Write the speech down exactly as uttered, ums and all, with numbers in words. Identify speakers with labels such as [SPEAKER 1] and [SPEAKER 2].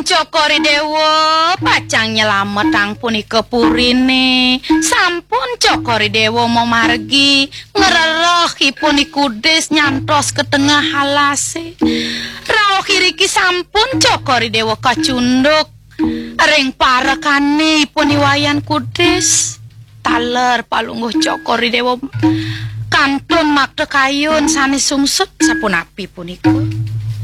[SPEAKER 1] Joko Ridewo pacang nyelametang punika purine. Sampun Joko Ridewo mau margi ngererohipun Kudis nyantos ke tengah halase. Rawuh kiriki sampun Joko Ridewo kacunduk ring parekane puniwayan Kudis. Taler palungguh Joko Ridewo kantun makte kayun sanes sungsut sapunapi punika.